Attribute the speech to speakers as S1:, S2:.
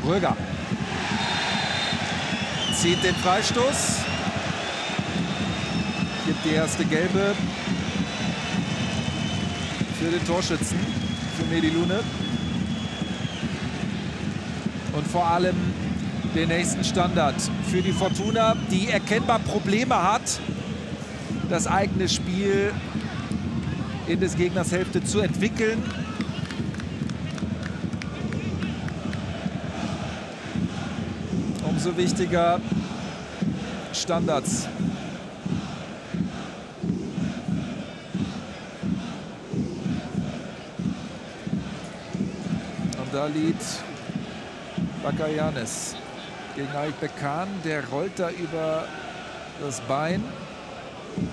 S1: Brügger zieht den Freistoß. Gibt die erste gelbe für den Torschützen, für Mehdi Lune. Und vor allem den nächsten Standard für die Fortuna, die erkennbar Probleme hat, das eigene Spiel in des Gegners Hälfte zu entwickeln. Umso wichtiger Standards. Und da liegt Bakayanis gegen Aik Bekan. Der rollt da über das Bein.